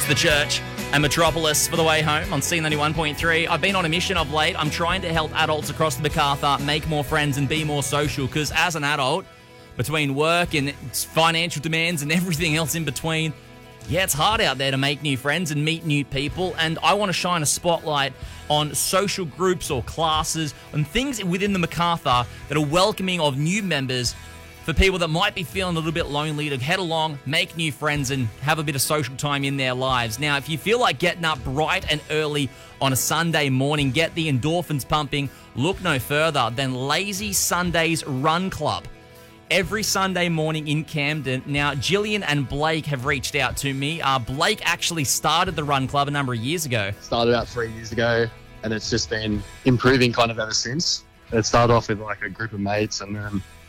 the church and Metropolis for the way home on C91.3. I've been on a mission of late. I'm trying to help adults across the Macarthur make more friends and be more social, because as an adult, between work and financial demands and everything else in between, yeah, it's hard out there to make new friends and meet new people, and I want to shine a spotlight on social groups or classes and things within the Macarthur that are welcoming of new members for people that might be feeling a little bit lonely to head along, make new friends, and have a bit of social time in their lives. Now, if you feel like getting up bright and early on a Sunday morning, get the endorphins pumping, look no further than Lazy Sundays Run Club. Every Sunday morning in Camden. Now, Gillian and Blake have reached out to me. Blake actually started the Run Club a number of years ago. Started about 3 years ago, and it's just been improving kind of ever since. It started off with like a group of mates, and then